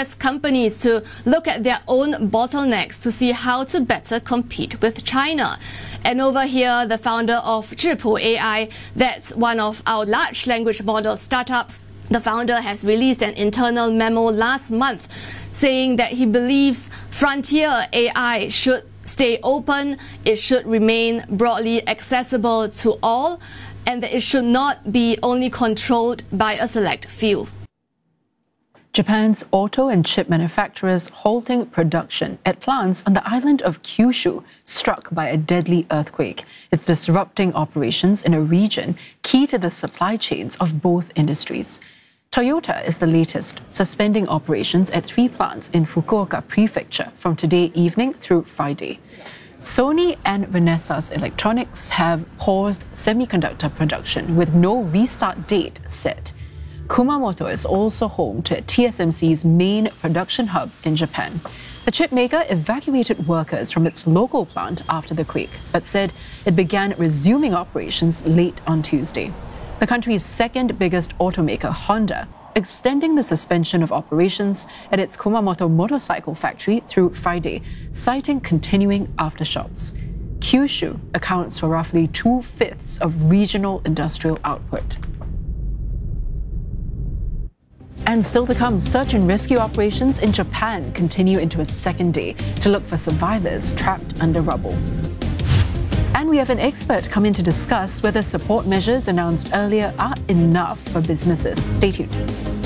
US companies to look at their own bottlenecks to see how to better compete with China. And over here, the founder of Zhipu AI, that's one of our large language model startups, the founder has released an internal memo last month saying that he believes frontier AI should stay open, it should remain broadly accessible to all, and that it should not be only controlled by a select few. Japan's auto and chip manufacturers halting production at plants on the island of Kyushu, struck by a deadly earthquake. It's disrupting operations in a region key to the supply chains of both industries. Toyota is the latest, suspending operations at 3 plants in Fukuoka Prefecture from today evening through Friday. Sony and Renesas Electronics have paused semiconductor production with no restart date set. Kumamoto is also home to TSMC's main production hub in Japan. The chip maker evacuated workers from its local plant after the quake, but said it began resuming operations late on Tuesday. The country's second biggest automaker, Honda, extending the suspension of operations at its Kumamoto motorcycle factory through Friday, citing continuing aftershocks. Kyushu accounts for roughly 2/5 of regional industrial output. And still to come, search and rescue operations in Japan continue into its second day to look for survivors trapped under rubble. And we have an expert come in to discuss whether support measures announced earlier are enough for businesses. Stay tuned.